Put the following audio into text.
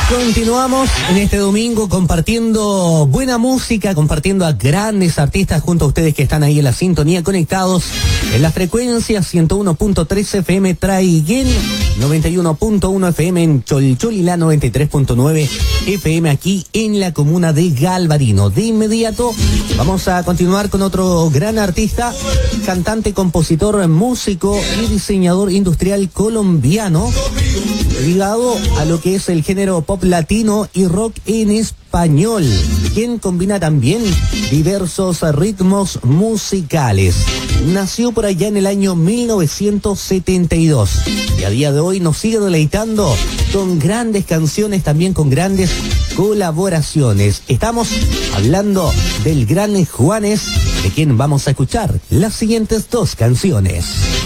Continuamos en este domingo compartiendo buena música, compartiendo a grandes artistas junto a ustedes que están ahí en la sintonía, conectados en la frecuencia 101.3 FM Traiguén, 91.1 FM en Cholchol y la 93.9 FM aquí en la comuna de Galvarino. De inmediato vamos a continuar con otro gran artista, cantante, compositor, músico y diseñador industrial colombiano, ligado a lo que es el género pop latino y rock en español, quien combina también diversos ritmos musicales. Nació por allá en el año 1972 y a día de hoy nos sigue deleitando con grandes canciones, también con grandes colaboraciones. Estamos hablando del gran Juanes, de quien vamos a escuchar las siguientes dos canciones.